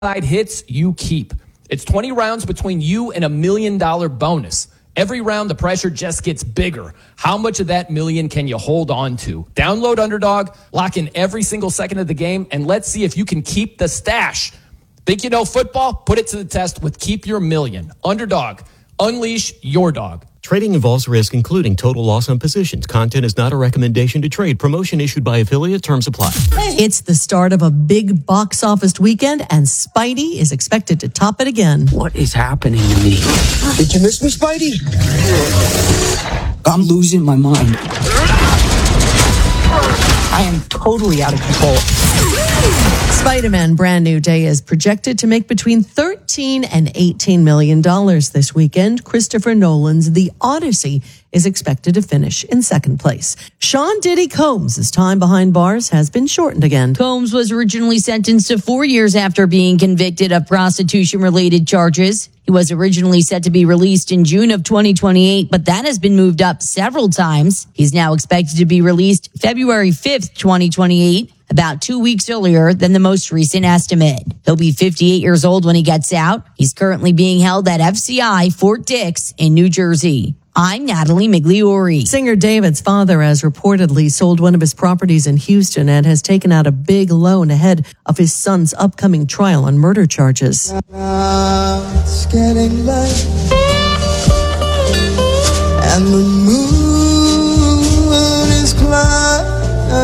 hits, you keep. It's 20 rounds between you and $1 million bonus. Every round, the pressure just gets bigger. How much of that million can you hold on to? Download Underdog, lock in every single second of the game, and let's see if you can keep the stash. Think you know football? Put it to the test with Keep Your Million. Underdog, unleash your dog. Trading involves risk, including total loss on positions. Content is not a recommendation to trade. Promotion issued by affiliate. Terms apply. It's the start of a big box office weekend, and Spidey is expected to top it again. What is happening to me? Did you miss me, Spidey? I'm losing my mind. I am totally out of control. Spider-Man Brand New Day is projected to make between $13 and $18 million this weekend. Christopher Nolan's The Odyssey is expected to finish in second place. Sean Diddy Combs' time behind bars has been shortened again. Combs was originally sentenced to 4 years after being convicted of prostitution-related charges. He was originally set to be released in June of 2028, but that has been moved up several times. He's now expected to be released February 5th, 2028. About 2 weeks earlier than the most recent estimate. He'll be 58 years old when he gets out. He's currently being held at FCI Fort Dix in New Jersey. I'm Natalie Migliori. Singer David's father has reportedly sold one of his properties in Houston and has taken out a big loan ahead of his son's upcoming trial on murder charges. It's getting late, and the moon is climbing.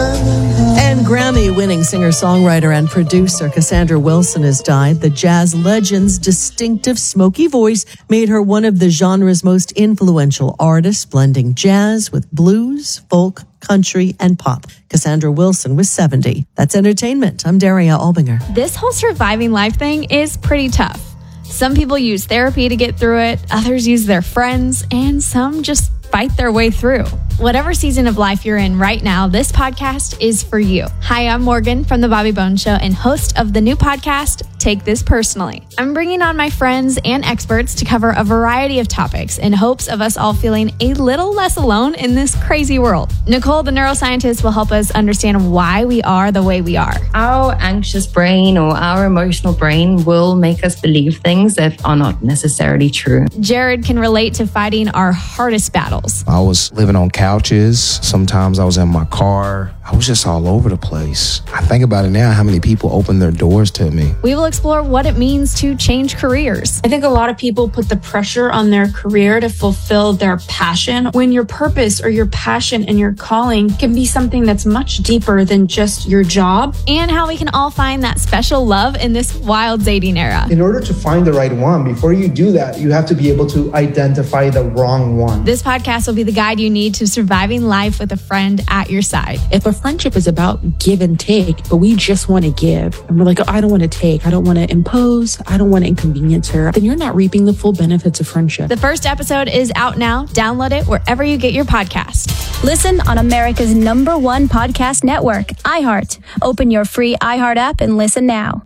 And Grammy-winning singer-songwriter and producer Cassandra Wilson has died. The jazz legend's distinctive smoky voice made her one of the genre's most influential artists, blending jazz with blues, folk, country, and pop. Cassandra Wilson was 70. That's entertainment. I'm Daria Albinger. This whole surviving life thing is pretty tough. Some people use therapy to get through it, others use their friends, and some just fight their way through. Whatever season of life you're in right now, this podcast is for you. Hi, I'm Morgan from The Bobby Bones Show and host of the new podcast, Take This Personally. I'm bringing on my friends and experts to cover a variety of topics in hopes of us all feeling a little less alone in this crazy world. Nicole, the neuroscientist, will help us understand why we are the way we are. Our anxious brain or our emotional brain will make us believe things that are not necessarily true. Jared can relate to fighting our hardest battles. I was living on couches. Sometimes I was in my car. I was just all over the place. I think about it now, how many people opened their doors to me. We will explore what it means to change careers. I think a lot of people put the pressure on their career to fulfill their passion, when your purpose or your passion and your calling can be something that's much deeper than just your job. And how we can all find that special love in this wild dating era. In order to find the right one, before you do that, you have to be able to identify the wrong one. This podcast will be the guide you need to surviving life with a friend at your side. If a friendship is about give and take, but we just want to give, and we're like, oh, I don't want to take, I don't want to impose, I don't want to inconvenience her, then you're not reaping the full benefits of friendship. The first episode is out now. Download it wherever you get your podcast. Listen on America's #1 podcast network, iHeart. Open your free iHeart app and listen now.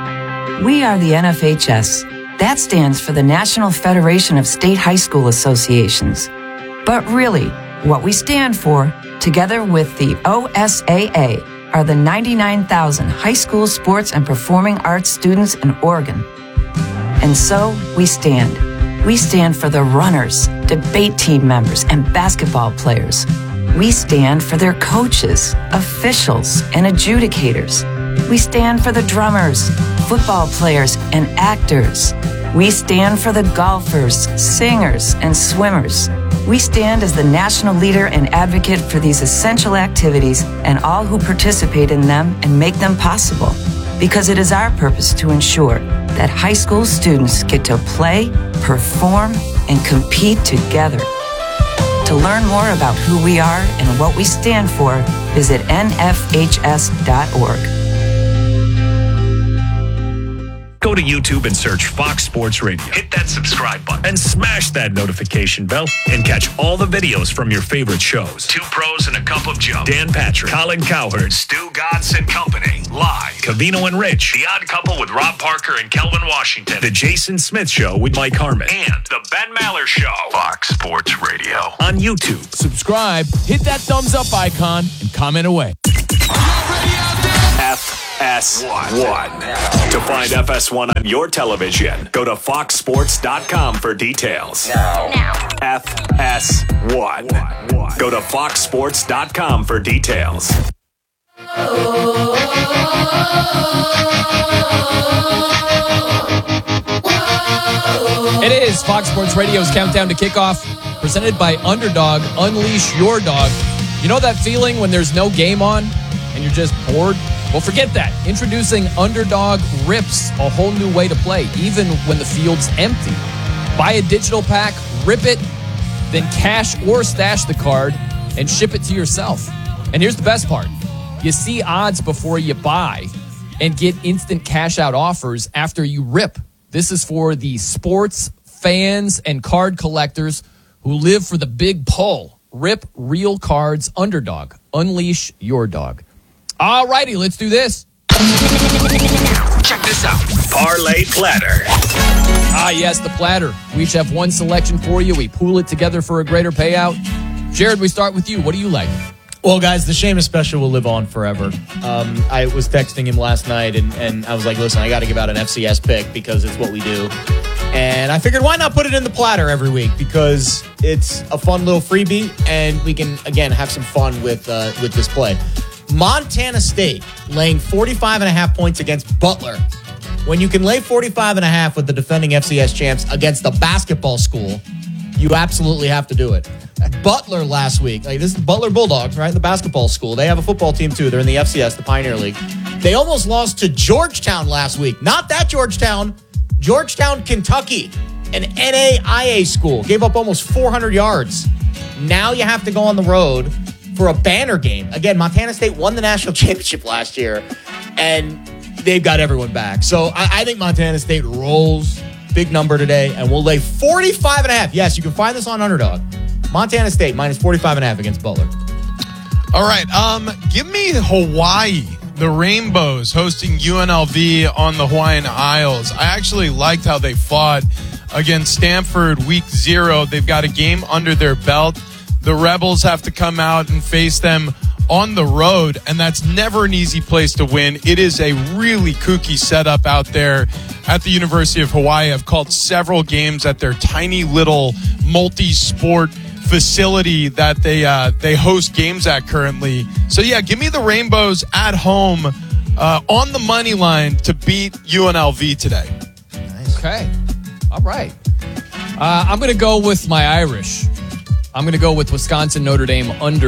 We are the NFHS. That stands for the National Federation of State High School Associations. But really, what we stand for, together with the OSAA, are the 99,000 high school sports and performing arts students in Oregon. And so we stand. We stand for the runners, debate team members, and basketball players. We stand for their coaches, officials, and adjudicators. We stand for the drummers, football players, and actors. We stand for the golfers, singers, and swimmers. We stand as the national leader and advocate for these essential activities and all who participate in them and make them possible. Because it is our purpose to ensure that high school students get to play, perform, and compete together. To learn more about who we are and what we stand for, visit nfhs.org. Go to YouTube and search Fox Sports Radio. Hit that subscribe button and smash that notification bell and catch all the videos from your favorite shows. Two Pros and a Cup of Joe. Dan Patrick, Colin Cowherd, Stu Godson Company. Live. Covino and Rich. The Odd Couple with Rob Parker and Kelvin Washington. The Jason Smith Show with Mike Harmon. And The Ben Maller Show. Fox Sports Radio. On YouTube. Subscribe, hit that thumbs up icon, and comment away. F FS1. To find FS1 on your television, go to foxsports.com for details. Now. FS1. Go to foxsports.com for details. It is Fox Sports Radio's Countdown to Kickoff, presented by Underdog. Unleash your dog. You know that feeling when there's no game on and you're just bored? Well, forget that. Introducing Underdog Rips, a whole new way to play, even when the field's empty. Buy a digital pack, rip it, then cash or stash the card and ship it to yourself. And here's the best part. You see odds before you buy and get instant cash out offers after you rip. This is for the sports fans and card collectors who live for the big pull. Rip real cards, Underdog. Unleash your dog. All righty, let's do this. Check this out. Parlay Platter. Ah, yes, the platter. We each have one selection for you. We pool it together for a greater payout. Jared, we start with you. What do you like? Well, guys, the Sheamus special will live on forever. I was texting him last night, and I was like, listen, I got to give out an FCS pick because it's what we do. And I figured, why not put it in the platter every week? Because it's a fun little freebie, and we can, again, have some fun with this play. Montana State laying 45.5 points against Butler. When you can lay 45.5 with the defending FCS champs against the basketball school, you absolutely have to do it. Butler last week, this is Butler Bulldogs, right? The basketball school. They have a football team too. They're in the FCS, the Pioneer League. They almost lost to Georgetown last week. Not that Georgetown, Kentucky, an NAIA school. Gave up almost 400 yards. Now you have to go on the road for a banner game. Again, Montana State won the national championship last year, and they've got everyone back. So I think Montana State rolls. Big number today, and we'll lay 45.5. Yes, you can find this on Underdog. Montana State minus 45.5 against Butler. All right, give me Hawaii, the Rainbows, hosting UNLV on the Hawaiian Isles. I actually liked how they fought against Stanford week 0. They've got a game under their belt. The Rebels have to come out and face them on the road, and that's never an easy place to win. It is a really kooky setup out there at the University of Hawaii. I've called several games at their tiny little multi-sport facility that they host games at currently. So yeah, give me the Rainbows at home on the money line to beat UNLV today. Nice. Okay. All right. I'm going to go with my Irish. I'm going to go with Wisconsin Notre Dame under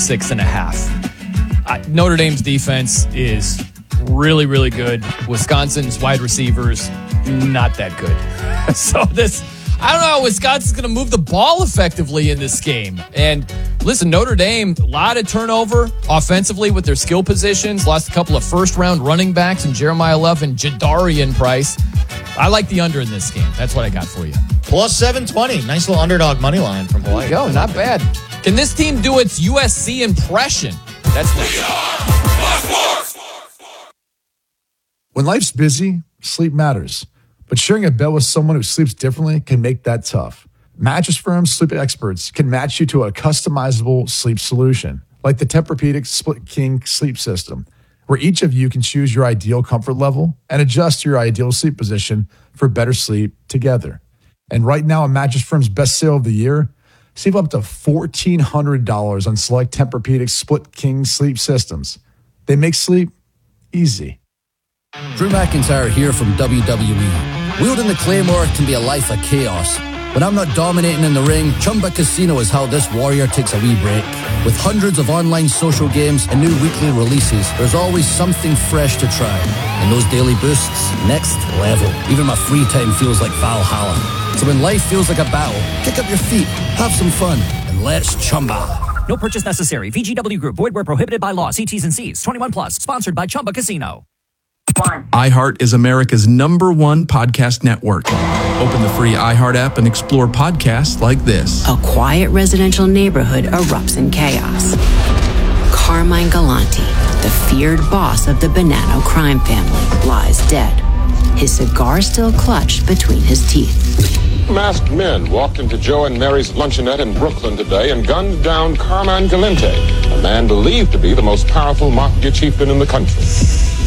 46.5. Notre Dame's defense is really, really good. Wisconsin's wide receivers, not that good. So I don't know, Wisconsin's going to move the ball effectively in this game. And listen, Notre Dame, a lot of turnover offensively with their skill positions. Lost a couple of first-round running backs in Jeremiah Love and Jadarian Price. I like the under in this game. That's what I got for you. Plus 720. Nice little Underdog money line from Hawaii. There you go. Not bad. Can this team do its USC impression? That's next. When life's busy, sleep matters. But sharing a bed with someone who sleeps differently can make that tough. Mattress Firm's sleep experts can match you to a customizable sleep solution, like the Tempur-Pedic Split King sleep system, where each of you can choose your ideal comfort level and adjust your ideal sleep position for better sleep together. And right now, on Mattress Firm's best sale of the year, save up to $1,400 on select Tempur-Pedic Split King sleep systems. They make sleep easy. Drew McIntyre here from WWE. Wielding the Claymore can be a life of chaos. When I'm not dominating in the ring, Chumba Casino is how this warrior takes a wee break. With hundreds of online social games and new weekly releases, there's always something fresh to try. And those daily boosts, next level. Even my free time feels like Valhalla. So when life feels like a battle, kick up your feet, have some fun, and let's Chumba. No purchase necessary. VGW Group. Void where prohibited by law. See T's and C's. 21 plus. Sponsored by Chumba Casino. iHeart is America's #1 podcast network. Open the free iHeart app and explore podcasts like this. A quiet residential neighborhood erupts in chaos. Carmine Galante, the feared boss of the Bonanno crime family, lies dead. His cigar still clutched between his teeth. Masked men walked into Joe and Mary's luncheonette in Brooklyn today and gunned down Carmine Galante, a man believed to be the most powerful mafia chieftain in the country.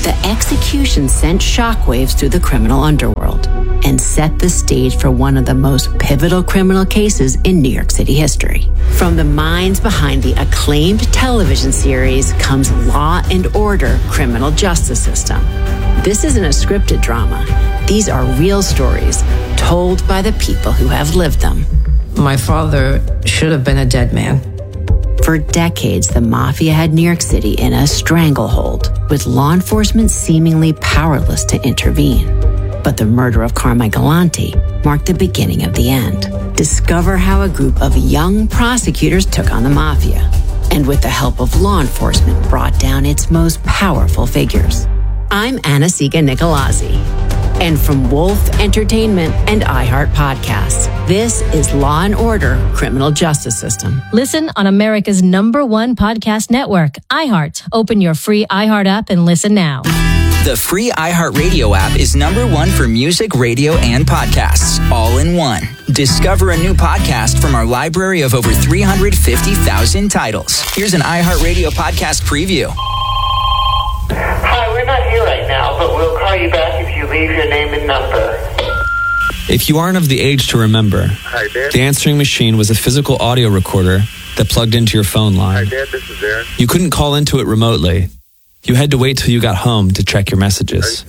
The execution sent shockwaves through the criminal underworld and set the stage for one of the most pivotal criminal cases in New York City history. From the minds behind the acclaimed television series comes Law and Order: Criminal Justice System. This isn't a scripted drama. These are real stories told by the people who have lived them. My father should have been a dead man. For decades, the mafia had New York City in a stranglehold, with law enforcement seemingly powerless to intervene. But the murder of Carmine Galante marked the beginning of the end. Discover how a group of young prosecutors took on the mafia, and with the help of law enforcement, brought down its most powerful figures. I'm Anna-Sigga Nicolazzi, and from Wolf Entertainment and iHeart Podcasts, this is Law and Order: Criminal Justice System. Listen on America's #1 podcast network, iHeart. Open your free iHeart app and listen now. The free iHeartRadio app is #1 for music, radio, and podcasts, all in one. Discover a new podcast from our library of over 350,000 titles. Here's an iHeartRadio podcast preview. Hi, we're not here right now, but we'll call you back if you leave your name and number. If you aren't of the age to remember, Hi, Dad. the answering machine was a physical audio recorder that plugged into your phone line. Hi, Dad. This is Aaron. You couldn't call into it remotely. You had to wait till you got home to check your messages.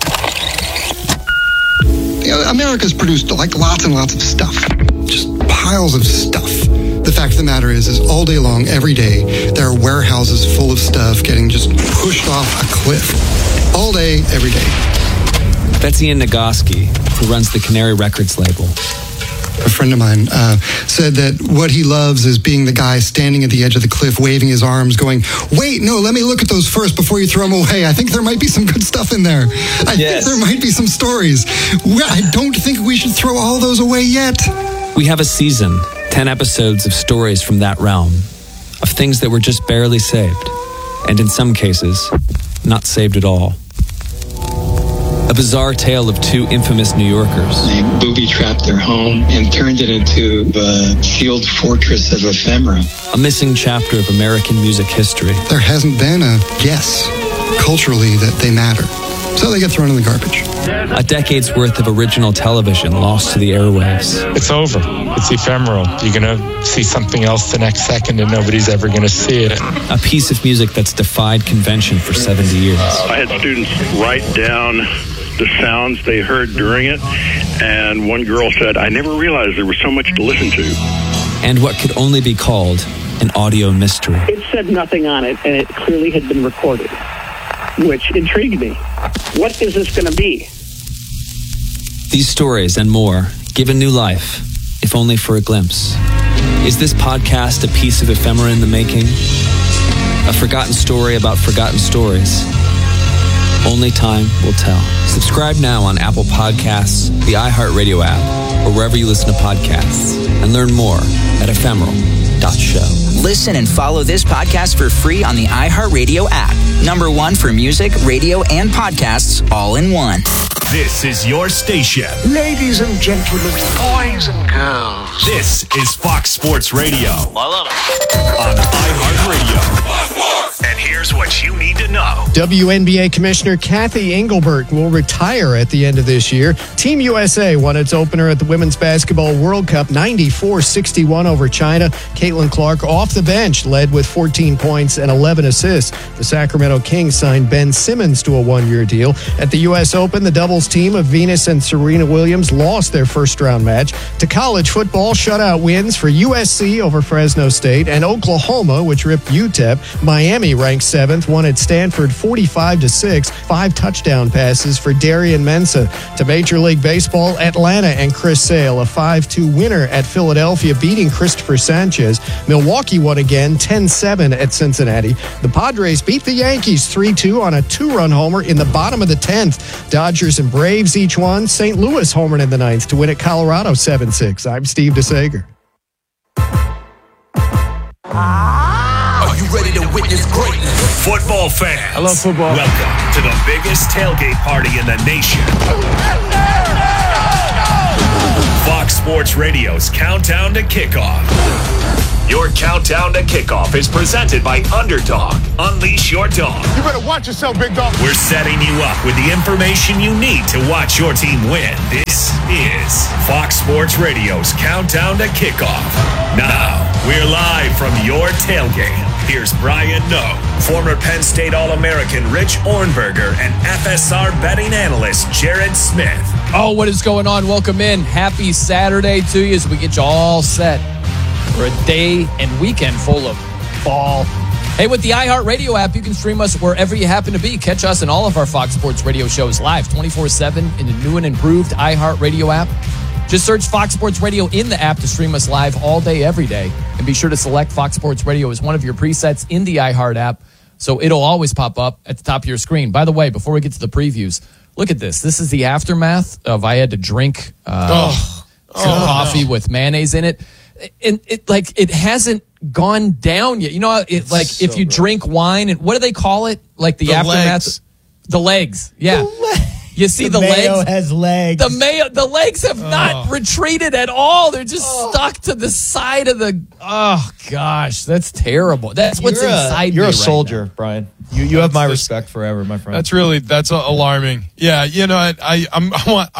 America's produced like lots and lots of stuff. Just piles of stuff. The fact of the matter is all day long, every day, there are warehouses full of stuff getting just pushed off a cliff. All day, every day. That's Ian Nagoski, who runs the Canary Records label. A friend of mine said that what he loves is being the guy standing at the edge of the cliff, waving his arms, going, wait, no, let me look at those first before you throw them away. I think there might be some good stuff in there. I think there might be some stories. I don't think we should throw all those away yet. We have a season, 10 episodes of stories from that realm, of things that were just barely saved, and in some cases, not saved at all. A bizarre tale of two infamous New Yorkers. They booby-trapped their home and turned it into the sealed fortress of ephemera. A missing chapter of American music history. There hasn't been a guess culturally that they matter. So they get thrown in the garbage. A decade's worth of original television lost to the airwaves. It's over. It's ephemeral. You're going to see something else the next second and nobody's ever going to see it. A piece of music that's defied convention for 70 years. I had students write down the sounds they heard during it, and one girl said, I never realized there was so much to listen to. And what could only be called an audio mystery. It said nothing on it, and it clearly had been recorded, which intrigued me. What is this going to be? These stories and more given new life, if only for a glimpse. Is this podcast a piece of ephemera in the making? A forgotten story about forgotten stories? Only time will tell. Subscribe now on Apple Podcasts, the iHeartRadio app, or wherever you listen to podcasts, and learn more at ephemeral.show. Listen and follow this podcast for free on the iHeartRadio app. #1 for music, radio, and podcasts, all in one. This is your station. Ladies and gentlemen, boys and girls. This is Fox Sports Radio. I love it. On iHeartRadio. And here's what you need to know. WNBA Commissioner Kathy Engelbert will retire at the end of this year. Team USA won its opener at the Women's Basketball World Cup 94-61 over China. Caitlin Clark off the bench led with 14 points and 11 assists. The Sacramento Kings signed Ben Simmons to a one-year deal. At the U.S. Open, the doubles team of Venus and Serena Williams lost their first-round match. To college football, shutout wins for USC over Fresno State and Oklahoma, which ripped UTEP. Miami ranked 7th, won at Stanford 45-6, 5 touchdown passes for Darian Mensah. To Major League Baseball, Atlanta and Chris Sale, a 5-2 winner at Philadelphia, beating Christopher Sanchez. Milwaukee won again, 10-7 at Cincinnati. The Padres beat the Yankees 3-2 on a 2-run homer in the bottom of the 10th. Dodgers and Braves each won. St. Louis homered in the 9th to win at Colorado 7-6. I'm Steve DeSager. Are you ready to witness greatness? Football fans. I love football. Welcome to the biggest tailgate party in the nation. Fox Sports Radio's countdown to kickoff. Your countdown to kickoff is presented by Underdog. Unleash your dog. You better watch yourself, big dog. We're setting you up with the information you need to watch your team win. This is Fox Sports Radio's Countdown to Kickoff. Now, we're live from your tailgate. Here's Brian Noe, former Penn State All-American Rich Ornberger, and FSR betting analyst Jared Smith. Oh, what is going on? Welcome in. Happy Saturday to you as we get you all set for a day and weekend full of ball. Hey, with the iHeartRadio app, you can stream us wherever you happen to be. Catch us and all of our Fox Sports Radio shows live 24/7 in the new and improved iHeartRadio app. Just search Fox Sports Radio in the app to stream us live all day, every day. And be sure to select Fox Sports Radio as one of your presets in the iHeart app, so it'll always pop up at the top of your screen. By the way, before we get to the previews, look at this. This is the aftermath of I had to drink coffee with mayonnaise in it. And it hasn't gone down yet. You know, if you drink wine, and what do they call it? Like the aftermath? Legs. The legs. Yeah. You see the mayo legs? has legs. The legs have not retreated at all. They're just stuck to the side of the. Oh gosh, that's terrible. That's what's inside me. You're a right soldier, now. Brian. You have my respect forever, my friend. That's alarming. Yeah, you know, I'm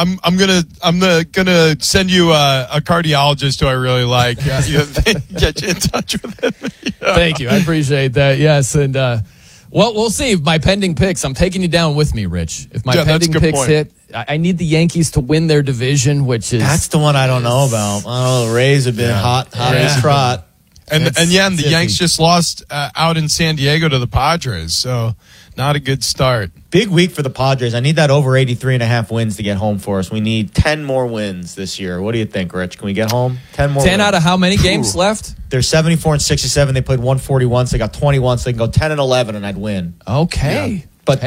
gonna send you a cardiologist who I really like. Get you in touch with him. Yeah. Thank you, I appreciate that. Yes, and well, we'll see. If my pending picks, I'm taking you down with me, Rich. If my pending picks hit, I need the Yankees to win their division, which is that's the one I don't know about. The Rays have been hot as trot. And the Yanks just lost out in San Diego to the Padres, so not a good start. Big week for the Padres. I need that over 83.5 wins to get home for us. We need 10 more wins this year. What do you think, Rich? Can we get home? 10 more 10 wins. out of how many games left? They're 74-67. They played 141, so they got 21, so they can go 10-11, and I'd win. Okay. Yeah. But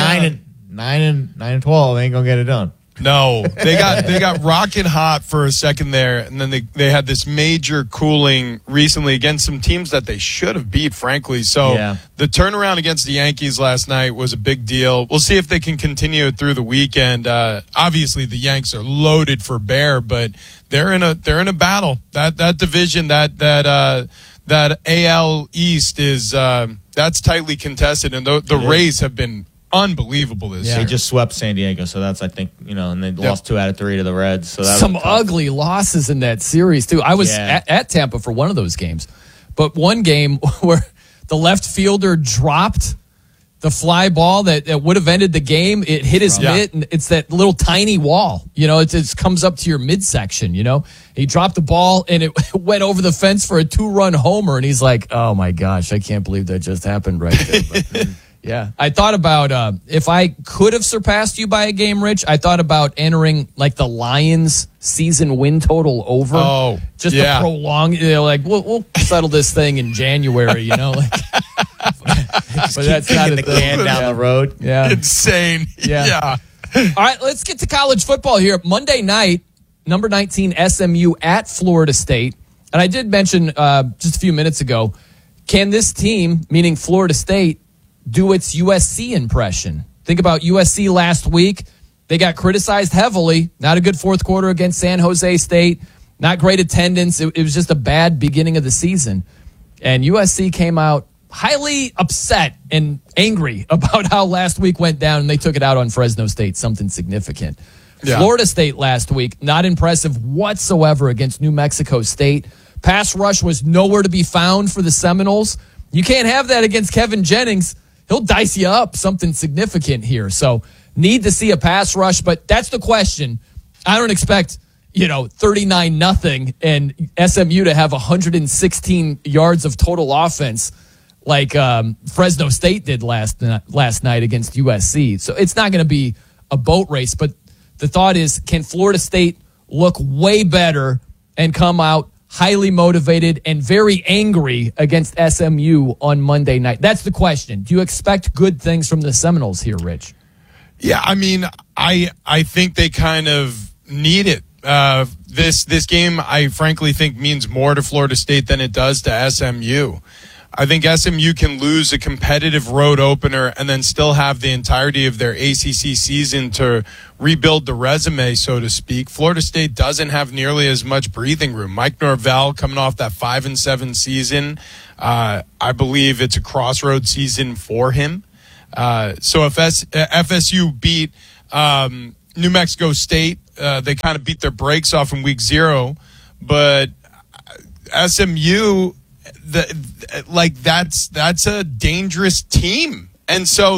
9-12 ain't gonna get it done. No, they got rocket hot for a second there, and then they had this major cooling recently against some teams that they should have beat, frankly. So the turnaround against the Yankees last night was a big deal. We'll see if they can continue it through the weekend. Obviously, the Yanks are loaded for bear, but they're in a battle. That division, that AL East is that's tightly contested, and the Rays have been unbelievable this year. They just swept San Diego, so that's, I think, and they lost 2 out of 3 to the Reds. So that some ugly losses in that series too. I was at Tampa for one of those games, but one game where the left fielder dropped the fly ball that would have ended the game. It hit his mitt, and it's that little tiny wall. It comes up to your midsection. He dropped the ball, and it went over the fence for a 2-run homer, and he's like, "Oh my gosh, I can't believe that just happened right there." But, yeah, I thought about if I could have surpassed you by a game, Rich. I thought about entering like the Lions season win total over. Oh, just to prolong. We'll settle this thing in January. But that's not the can down the road. Yeah, insane. Yeah. All right, let's get to college football here. Monday night, number 19 SMU at Florida State, and I did mention just a few minutes ago. Can this team, meaning Florida State, do its USC impression? Think about USC last week. They got criticized heavily. Not a good fourth quarter against San Jose State. Not great attendance. It was just a bad beginning of the season. And USC came out highly upset and angry about how last week went down, and they took it out on Fresno State, something significant. Yeah. Florida State last week, not impressive whatsoever against New Mexico State. Pass rush was nowhere to be found for the Seminoles. You can't have that against Kevin Jennings. He'll dice you up something significant here. So need to see a pass rush, but that's the question. I don't expect, 39-0 and SMU to have 116 yards of total offense like Fresno State did last night against USC. So it's not going to be a boat race, but the thought is, can Florida State look way better and come out highly motivated and very angry against SMU on Monday night? That's the question. Do you expect good things from the Seminoles here, Rich? Yeah, I mean, I think they kind of need it. This game, I frankly think, means more to Florida State than it does to SMU. I think SMU can lose a competitive road opener and then still have the entirety of their ACC season to rebuild the resume, so to speak. Florida State doesn't have nearly as much breathing room. Mike Norvell coming off that 5-7 season. I believe it's a crossroad season for him. So if FSU beat New Mexico State, they kind of beat their brakes off in week 0, but SMU, that's a dangerous team. And so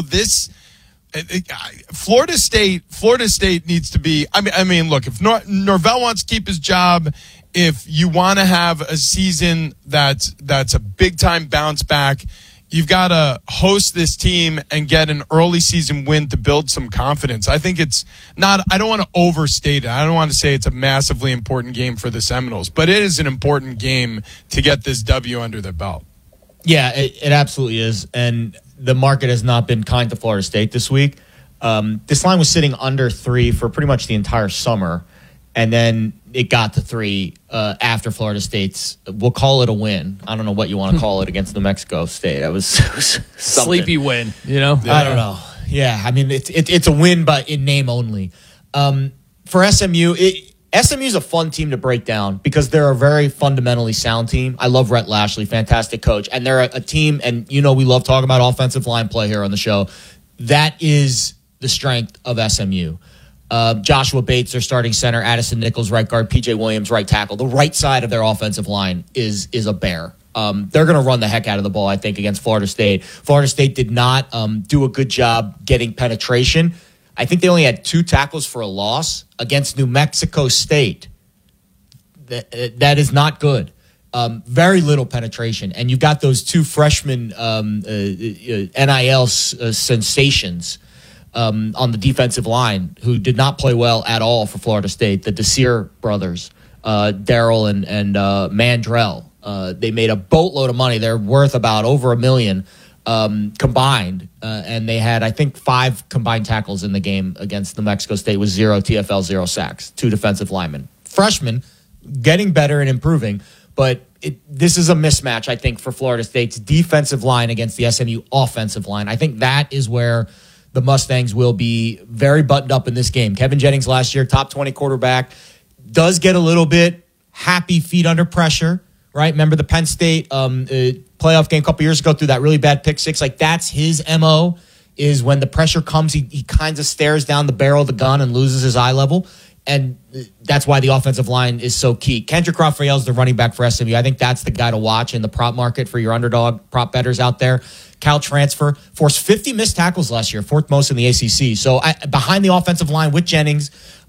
Florida State needs to be, I mean, look, if Norvell wants to keep his job, if you want to have a season that's a big time bounce back, you've got to host this team and get an early season win to build some confidence. I think it's not, I don't want to overstate it. I don't want to say it's a massively important game for the Seminoles, but it is an important game to get this W under their belt. Yeah, it absolutely is. And the market has not been kind to Florida State this week. This line was sitting under 3 for pretty much the entire summer. And then it got to 3 after Florida State's, we'll call it a win. I don't know what you want to call it against New Mexico State. It was sleepy win, you know? Yeah. I don't know. Yeah, I mean, it's a win, but in name only. For SMU, SMU's a fun team to break down because they're a very fundamentally sound team. I love Rhett Lashley, fantastic coach. And they're a team, and we love talking about offensive line play here on the show. That is the strength of SMU. Joshua Bates, their starting center, Addison Nichols, right guard, PJ Williams, right tackle. The right side of their offensive line is a bear. They're going to run the heck out of the ball, I think, against Florida State. Florida State did not do a good job getting penetration. I think they only had 2 tackles for a loss against New Mexico State. That is not good. Very little penetration. And you've got those 2 freshman NIL sensations on the defensive line who did not play well at all for Florida State, the Desir brothers, Darrell and Mandrell. They made a boatload of money. They're worth about over $1 million combined, and they had, I think, 5 combined tackles in the game against New Mexico State with 0 TFL, 0 sacks, 2 defensive linemen. Freshmen getting better and improving, but this is a mismatch, I think, for Florida State's defensive line against the SMU offensive line. I think that is where the Mustangs will be very buttoned up in this game. Kevin Jennings last year, top 20 quarterback, does get a little bit happy feet under pressure, right? Remember the Penn State playoff game a couple years ago through that really bad pick 6? Like, that's his MO, is when the pressure comes, he kind of stares down the barrel of the gun and loses his eye level. And that's why the offensive line is so key. Kendrick Raphael is the running back for SMU. I think that's the guy to watch in the prop market for your underdog prop bettors out there. Cal transfer, forced 50 missed tackles last year, 4th most in the ACC. So behind the offensive line with Jennings,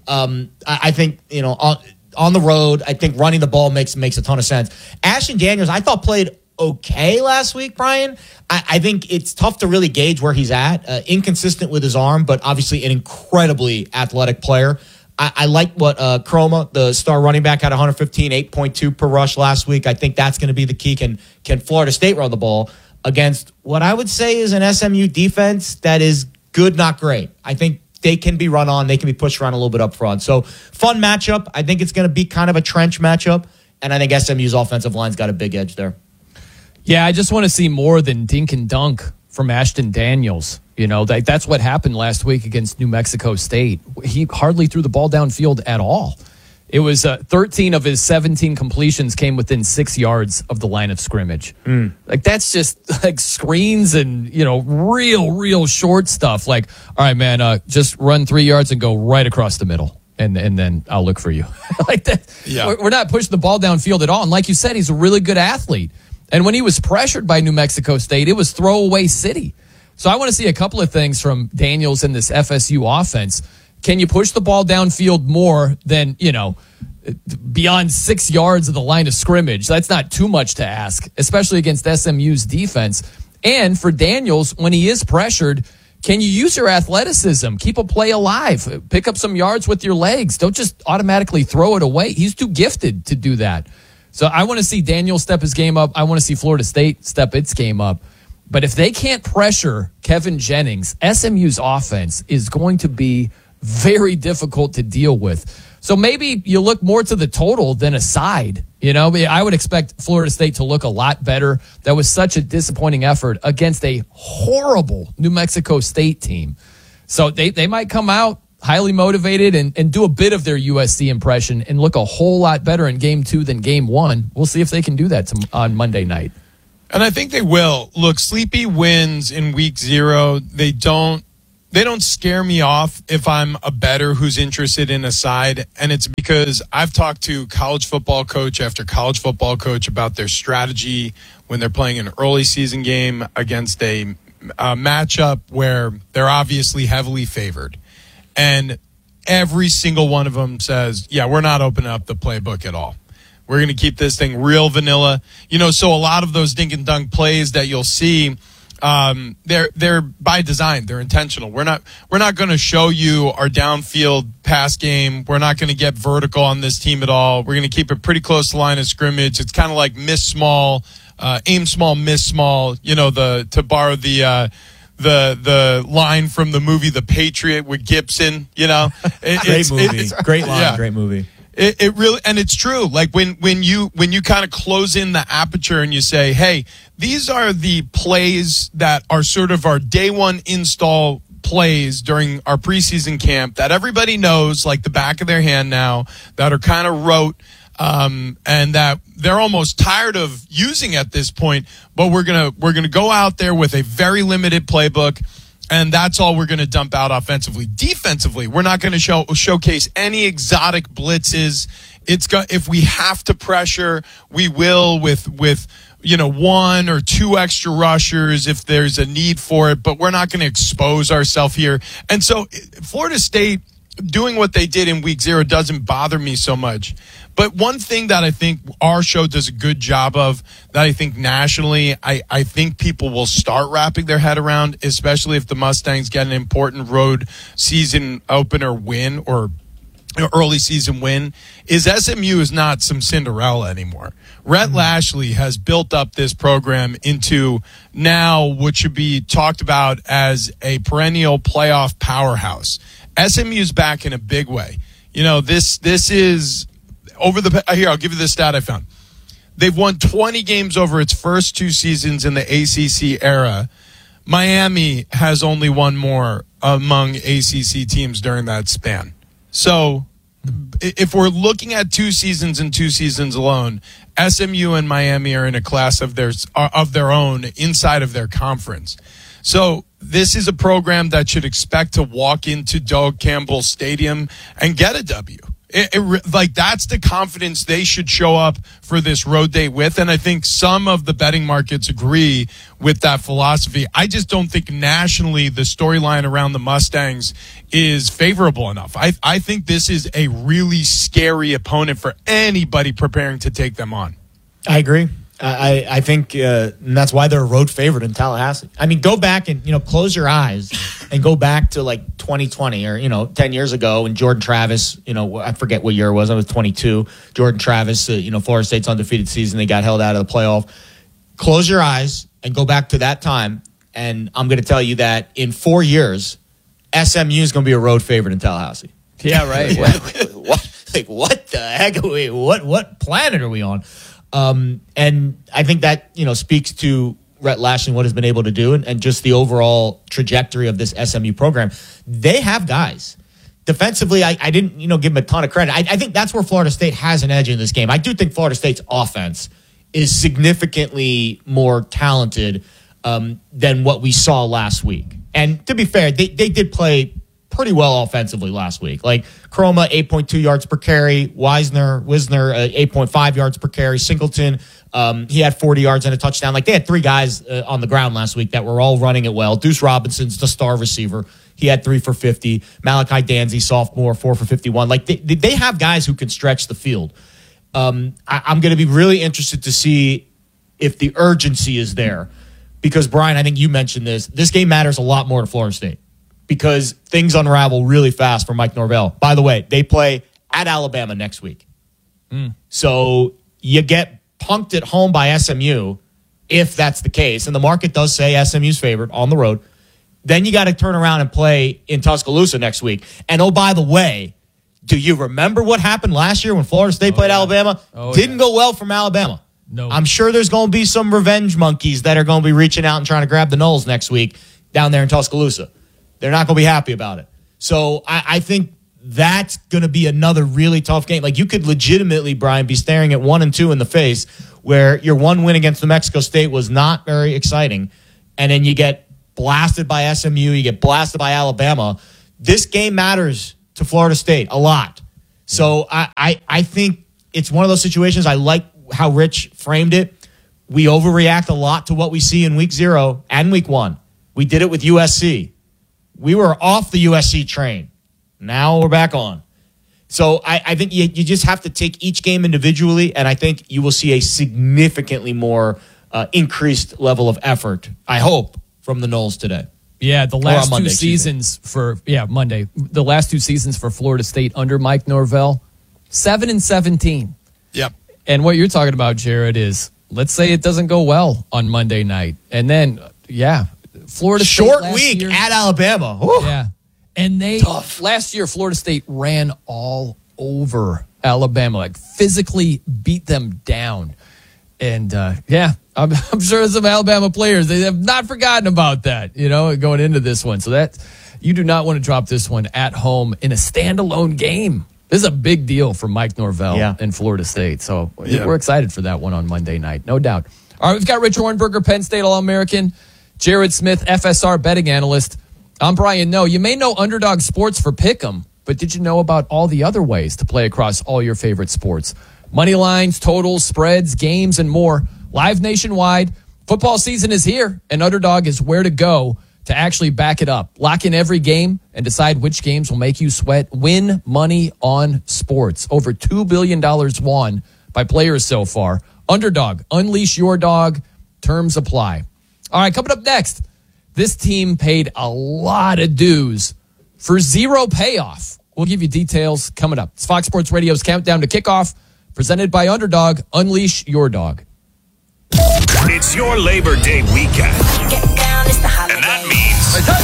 I think, on the road, I think running the ball makes a ton of sense. Ashton Daniels, I thought played okay last week, Brian. I think it's tough to really gauge where he's at. Inconsistent with his arm, but obviously an incredibly athletic player. I like what Chroma, the star running back, had 115, 8.2 per rush last week. I think that's going to be the key. Can Florida State run the ball against what I would say is an SMU defense that is good, not great? I think they can be run on. They can be pushed around a little bit up front. So fun matchup. I think it's going to be kind of a trench matchup. And I think SMU's offensive line's got a big edge there. Yeah, I just want to see more than dink and dunk from Ashton Daniels. That's what happened last week against New Mexico State. He hardly threw the ball downfield at all. It was 13 of his 17 completions came within 6 yards of the line of scrimmage. That's just like screens and, real short stuff. Like, all right, man, just run 3 yards and go right across the middle. And then I'll look for you. Like that. Yeah. We're not pushing the ball downfield at all. And like you said, he's a really good athlete. And when he was pressured by New Mexico State, it was throwaway city. So I want to see a couple of things from Daniels in this FSU offense. Can you push the ball downfield more than, beyond 6 yards of the line of scrimmage? That's not too much to ask, especially against SMU's defense. And for Daniels, when he is pressured, can you use your athleticism? Keep a play alive. Pick up some yards with your legs. Don't just automatically throw it away. He's too gifted to do that. So I want to see Daniels step his game up. I want to see Florida State step its game up. But if they can't pressure Kevin Jennings, SMU's offense is going to be very difficult to deal with. So maybe you look more to the total than a side. You know, I would expect Florida State to look a lot better. That was such a disappointing effort against a horrible New Mexico State team. So they might come out highly motivated and do a bit of their USC impression and look a whole lot better in game 2 than game 1. We'll see if they can do that on Monday night. And I think they will. Look, sleepy wins in week 0, they don't scare me off if I'm a bettor who's interested in a side. And it's because I've talked to college football coach after college football coach about their strategy when they're playing an early season game against a matchup where they're obviously heavily favored. And every single one of them says, yeah, we're not opening up the playbook at all. We're going to keep this thing real vanilla. You know, so a lot of those dink and dunk plays that you'll see, they're by design. They're intentional. We're not going to show you our downfield pass game. We're not going to get vertical on this team at all. We're going to keep it pretty close to the line of scrimmage. It's kind of like miss small, aim small, miss small. You know, to borrow the line from the movie The Patriot with Gibson. You know, great movie, great line, yeah. Great movie. It really, and it's true. Like when you kind of close in the aperture and you say, hey, these are the plays that are sort of our day one install plays during our preseason camp that everybody knows like the back of their hand now, that are kind of rote, and that they're almost tired of using at this point, but we're gonna go out there with a very limited playbook. And that's all we're going to dump out offensively. Defensively, we're not going to showcase any exotic blitzes. If we have to pressure, we will with 1 or 2 extra rushers if there's a need for it. But we're not going to expose ourselves here. And so Florida State doing what they did in week 0 doesn't bother me so much. But one thing that I think our show does a good job of, that I think nationally, I think people will start wrapping their head around, especially if the Mustangs get an important road season opener win or early season win, is SMU is not some Cinderella anymore. Rhett Lashley has built up this program into now what should be talked about as a perennial playoff powerhouse. SMU's back in a big way. You know, this is here, I'll give you the stat I found. They've won 20 games over its first 2 seasons in the ACC era. Miami has only won more among ACC teams during that span. So if we're looking at 2 seasons and 2 seasons alone, SMU and Miami are in a class of their own inside of their conference. So this is a program that should expect to walk into Doak Campbell Stadium and get a W. Like that's the confidence they should show up for this road date with. And I think some of the betting markets agree with that philosophy. I just don't think nationally the storyline around the Mustangs is favorable enough. I think this is a really scary opponent for anybody preparing to take them on. I agree. I think and that's why they're a road favorite in Tallahassee. I mean, go back and, close your eyes and go back to like 2020 or, 10 years ago when Jordan Travis, I forget what year it was. I was 22. Jordan Travis, Florida State's undefeated season. They got held out of the playoff. Close your eyes and go back to that time. And I'm going to tell you that in 4 years, SMU is going to be a road favorite in Tallahassee. Yeah, right. What the heck? What planet are we on? And I think that, speaks to Rhett Lashley, what has been able to do, and just the overall trajectory of this SMU program. They have guys. Defensively, I didn't, give them a ton of credit. I think that's where Florida State has an edge in this game. I do think Florida State's offense is significantly more talented than what we saw last week. And to be fair, they did play pretty well offensively last week. Like Chroma, 8.2 yards per carry. Wisner, 8.5 yards per carry. Singleton, he had 40 yards and a touchdown. Like they had 3 guys on the ground last week that were all running it well. Deuce Robinson's the star receiver. He had 3 for 50. Malachi Danzy, sophomore, 4 for 51. Like they have guys who can stretch the field. I'm going to be really interested to see if the urgency is there. Because, Brian, I think you mentioned this. This game matters a lot more to Florida State because things unravel really fast for Mike Norvell. By the way, they play at Alabama next week. So you get punked at home by SMU if that's the case. And the market does say SMU's favorite on the road. Then you got to turn around and play in Tuscaloosa next week. And, oh, by the way, Do you remember what happened last year when Florida State played Alabama? Didn't go well from Alabama. No. I'm sure there's going to be some revenge monkeys that are going to be reaching out and trying to grab the Noles next week down there in Tuscaloosa. They're not going to be happy about it. So I think that's going to be another really tough game. Like, you could legitimately, Brian, be staring at 1-2 in the face where your one win against New Mexico State was not very exciting, and then you get blasted by SMU, you get blasted by Alabama. This game matters to Florida State a lot. So I think it's one of those situations. I like how Rich framed it. We overreact a lot to what we see in week 0 and week 1. We did it with USC. We were off the USC train. Now we're back on. So I think you just have to take each game individually, and I think you will see a significantly more increased level of effort, I hope, from the Noles today. Yeah, the last two seasons Monday. The last 2 seasons for Florida State under Mike Norvell, 7-17. Yep. And what you're talking about, Jared, is let's say it doesn't go well on Monday night, and then Florida State short week at Alabama. Woo. Yeah. And last year, Florida State ran all over Alabama, like physically beat them down. And I'm sure some Alabama players, they have not forgotten about that, going into this one. So that you do not want to drop this one at home in a standalone game. This is a big deal for Mike Norvell and Florida State. So we're excited for that one on Monday night, no doubt. All right, we've got Rich Hornberger, Penn State All-American, Jared Smith, FSR betting analyst. I'm Brian Noe. You may know Underdog Sports for Pick'em, but did you know about all the other ways to play across all your favorite sports? Money lines, totals, spreads, games, and more. Live nationwide. Football season is here, and Underdog is where to go to actually back it up. Lock in every game and decide which games will make you sweat. Win money on sports. Over $2 billion won by players so far. Underdog, unleash your dog. Terms apply. All right, coming up next. This team paid a lot of dues for zero payoff. We'll give you details coming up. It's Fox Sports Radio's Countdown to Kickoff, presented by Underdog. Unleash your dog. It's your Labor Day weekend. And that means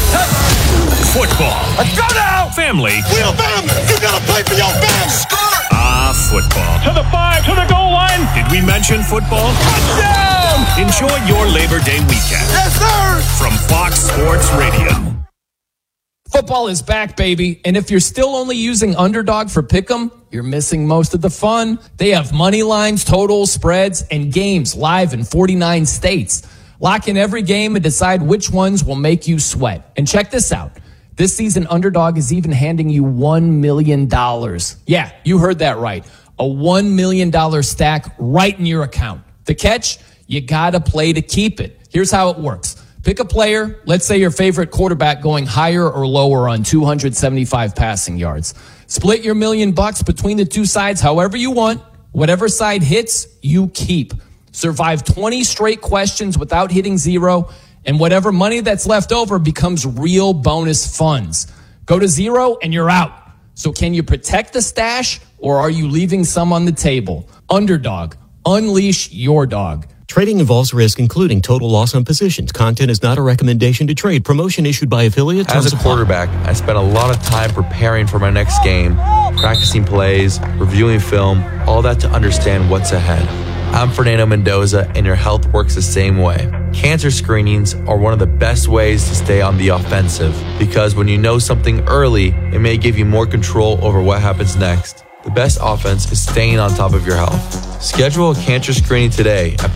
football. Let's go now! Family. We're family. You gotta play for your family. Football. To the 5, to the goal line. Did we mention football? Touchdown! Enjoy your Labor Day weekend. Yes, sir! From Fox Sports Radio. Football is back, baby. And if you're still only using Underdog for Pick'em, you're missing most of the fun. They have money lines, totals, spreads, and games live in 49 states. Lock in every game and decide which ones will make you sweat. And check this out. This season, Underdog is even handing you $1 million. Yeah, you heard that right. A $1 million stack right in your account. The catch? You gotta play to keep it. Here's how it works. Pick a player, let's say your favorite quarterback going higher or lower on 275 passing yards. Split your $1 million between the two sides however you want. Whatever side hits, you keep. Survive 20 straight questions without hitting zero, and whatever money that's left over becomes real bonus funds. Go to zero and you're out. So can you protect the stash, or are you leaving some on the table? Underdog. Unleash your dog. Trading involves risk, including total loss on positions. Content is not a recommendation to trade. Promotion issued by affiliate. As a quarterback, I spent a lot of time preparing for my next game, practicing plays, reviewing film, all that to understand what's ahead. I'm Fernando Mendoza, and your health works the same way. Cancer screenings are one of the best ways to stay on the offensive, because when you know something early, it may give you more control over what happens next. The best offense is staying on top of your health. Schedule a cancer screening today at